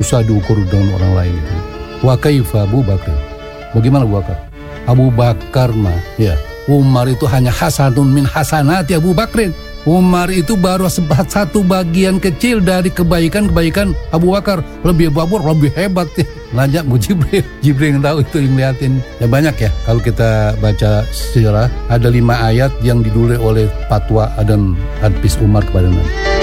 susah diukur dengan orang lain itu. Wa kaifa Abu Bakar. Bagaimana Abu Bakar? Abu Bakar mah ya, Umar itu hanya hasanun min hasanati Abu Bakrin. Umar itu baru satu bagian kecil dari kebaikan-kebaikan Abu Bakar. Lebih babur, lebih hebat ya. Lanjut Jibril yang tahu itu, yang ngeliatin. Ya banyak ya, kalau kita baca sejarah ada 5 ayat yang ditulis oleh fatwa dan hadis Umar kepada Nabi.